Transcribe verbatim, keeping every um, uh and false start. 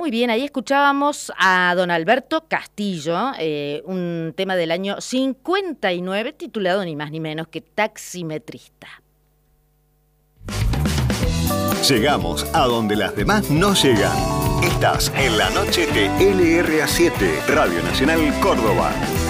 Muy bien, ahí escuchábamos a don Alberto Castillo, eh, un tema del año cincuenta y nueve titulado ni más ni menos que Taximetrista. Llegamos a donde las demás no llegan. Estás en la noche de L R A siete, Radio Nacional Córdoba.